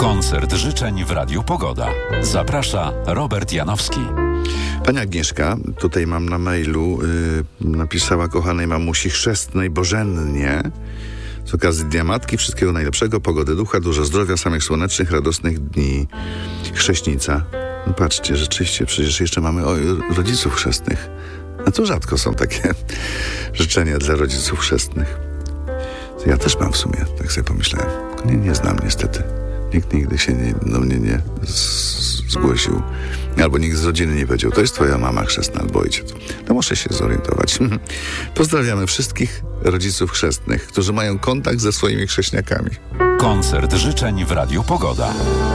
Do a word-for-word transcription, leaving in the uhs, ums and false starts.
Koncert życzeń w Radiu Pogoda. Zaprasza Robert Janowski. Pani Agnieszka, tutaj mam na mailu, yy, napisała kochanej mamusi chrzestnej Bożennie z okazji Dnia Matki wszystkiego najlepszego, pogody ducha, dużo zdrowia, samych słonecznych, radosnych dni. Chrześnica. No patrzcie, rzeczywiście, przecież jeszcze mamy o, rodziców chrzestnych. No to rzadko są takie życzenia dla rodziców chrzestnych. To ja też mam w sumie, tak sobie pomyślałem. Nie, nie znam niestety. Nikt nigdy się nie, do mnie nie z, zgłosił. Albo nikt z rodziny nie powiedział, to jest twoja mama chrzestna albo ojciec. To muszę się zorientować. Pozdrawiamy wszystkich rodziców chrzestnych, którzy mają kontakt ze swoimi chrześniakami. Koncert życzeń w Radiu Pogoda.